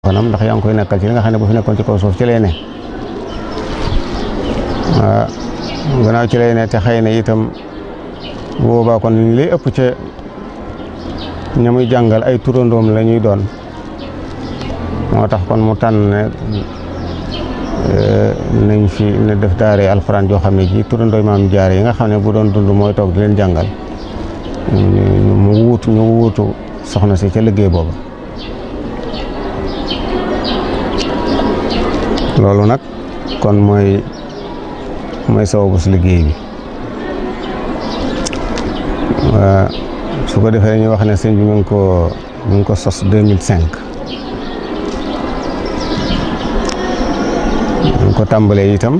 fanam ndax yaa ngi koy nekkal ci li nga xam ne bu fi nekkoon ci kaw suuf ci lay ne gannaaw ci lay ne te xëy na itam boobaa kon li ëpp ca ña muy jàngal ay turandoom la ñuy doon moo tax kon mu tànn ne nañ fi ne def daare alxuraan joo xam ne ji turandooy maam jaare yi nga xam ne bu doon dund mooy toog di leen jàngal ñu wuutu soxna si ca liggéey boobu. loolu nag kon mooy sababu si liggéey bi su ko defee dañuy wax ne sëñ bi mu ngi ko sos 2005 mu ngi ko tàmbalee itam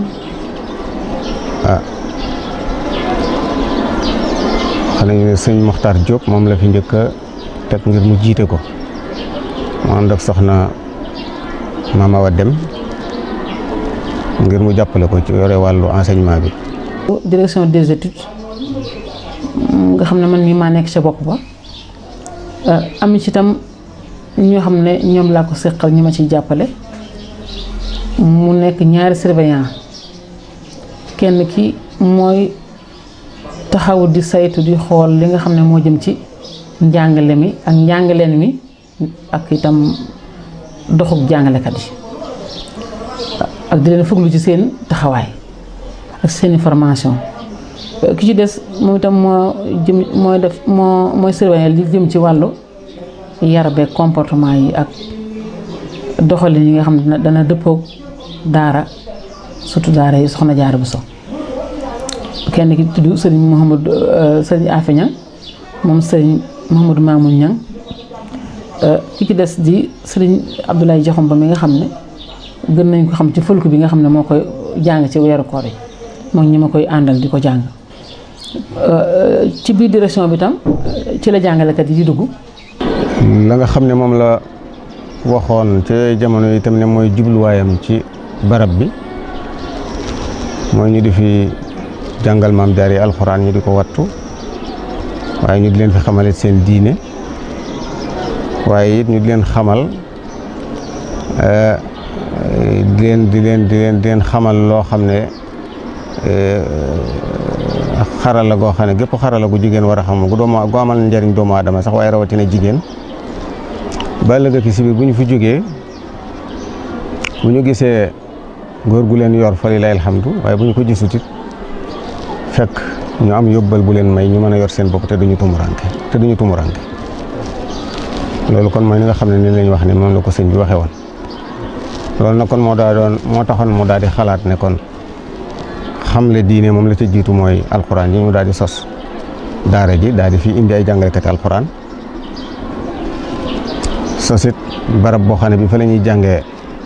xam nañu ne sëñ Mokhtar Diop moom la fi njëkk a teg ngir mu jiite ko mu ànd ak soxna Mama Awa Dem ngir mu jàppale ko ci yore wàllu enseignement bi. direction des études nga xam ne man mii maa nekk ca bopp ba am ci itam ñoo xam ne ñoom laa ko seqal ñi ma ciy jàppale mu nekk ñaari surveillant kenn ki mooy taxaw di saytu di xool li nga xam ne moo jëm ci njàngale mi ak njàngaleen mi ak itam doxuk jàngalekat yi ak di leen fuglu ci seen taxawaay ak seen formation ki ci des moom itam mooy surveiller li jëm ci wàllu yar beeg comportement yi ak doxalin yi nga xam ne dana dëppoog daara surtout daara yi soxna Jaara Buso kenn ki tudd sëriñ Afe Ñang moom sëriñ Mouhamadou Mamoun Ñang ki ci des di sëriñ Abdoulaye Jaxum ba mi nga xam ne gën nañ ko xam ci fëlku bi nga xam ne moo koy jàng ci weeru koor yi moom ñi ma koy àndal di ko jàng ci biir direction bi tam ci la jàngalekat yi di dugg. la nga xam ne moom la waxoon ci jamono yi itam ne mooy jubluwaayam ci barab bi mooy ñu di fi jàngal maam jaare alxuraan ñu di ko wattu waaye ñu di leen fi xamalit seen diine waaye it ñu di leen xamal di leen xamal loo xam ne xarala goo xam ne gépp xarala gu jigéen war a xam gu amal njariñ doomu aadama sax waaye rawatina jigéen ba ëllëg ki si biir bu ñu fi jógee bu ñu gisee góor gu leen yor fa lillahi alhamdu waaye bu ñu ko gisut it fekk ñu am yóbbal bu leen may ñu mën a yor seen bopp te duñu tumuranke loolu kon mooy li nga xam ne ni lañ wax ne moom la ko sëñ bi waxee woon loolu nag kon moo taxoon mu daal di xalaat ne kon xamle diine moom la ca jiitu mooy alxuraan yi mu daal di sos daara ji daal di fi indi ay jàngalekati alxuraan sosit barab boo xam ne bi fa la ñuy jàngee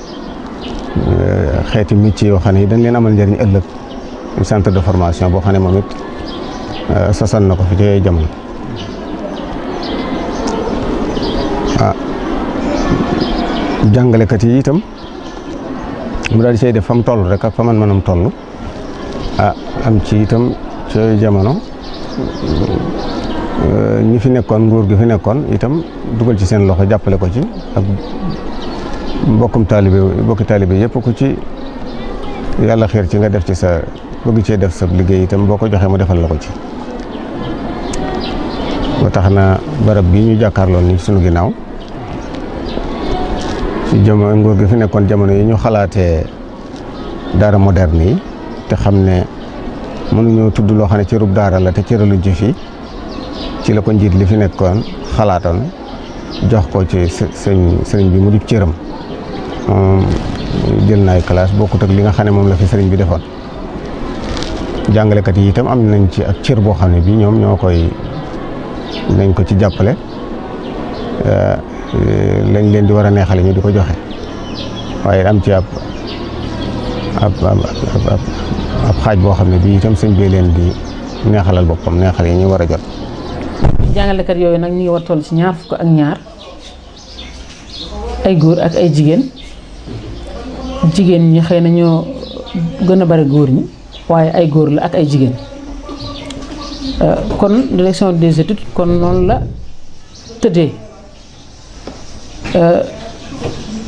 xeeti métier yoo xam ne yi dañ leen amal njëriñ ëllëg centre de formation boo xam ne moom it sosan na ko fi ci jamono jàngalekat yi itam mu daal di say def fa mu toll rek ak fa man mënam toll am ci itam ci jamono ñi fi nekkoon nguur gi fi nekkoon itam dugal ci seen loxo jàppale ko ci ak bokki taalibe yëpp ku ci yàlla xiir ci nga def ci sa bëgg cee def sa liggéey itam boo ko joxee mu defal la ko ci ba tax na barab bi ñu jàkkaarloo ni sunu ginnaaw ci jamono nguur gi fi nekkoon jamono yi ñu xalaatee daara moderne yi te xam ne mënuñoo tudd loo xam ne cërub daara la te cëraluñ ci fii ci la ko njiit li fi nekkoon xalaatoon jox ko ci sëriñ bi mu di cëram jël na ay classe bokkut ak li nga xam ne moom la fi sëriñ bi defoon jàngalekat yi itam am nañ ci ak cër boo xam ne bii ñoom ñoo koy nañ ko ci jàppale lañ leen di war a neexale ñu di ko joxe waaye am ci ab xaaj boo xam ne bii itam sëñ bee leen di neexalal boppam neexal yi ñu war a jot. jàngalekat yooyu nag ñu ngi war toll ci 22 ay góor ak ay jigéen ñi xëy na ñoo gën a bari góor ñi waaye ay góor la ak ay jigéen kon direction des études kon noonu la tëddee